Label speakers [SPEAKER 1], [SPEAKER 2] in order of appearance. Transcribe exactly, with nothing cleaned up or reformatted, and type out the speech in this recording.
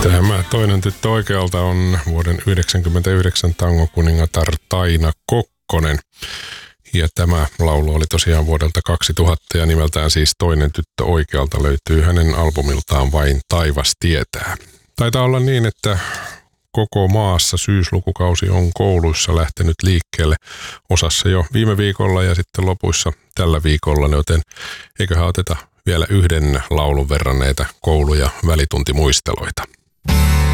[SPEAKER 1] Tämä toinen tyttö oikealta on vuoden yhdeksänkymmentäyhdeksän tangokuningatar Taina Kokkonen. Ja tämä laulu oli tosiaan vuodelta kaksituhatta ja nimeltään siis Toinen tyttö oikealta löytyy hänen albumiltaan Vain taivas tietää. Taitaa olla niin, että koko maassa syyslukukausi on kouluissa lähtenyt liikkeelle, osassa jo viime viikolla ja sitten lopuissa tällä viikolla, joten eiköhän oteta vielä yhden laulun verran näitä koulu- ja välituntimuisteloita.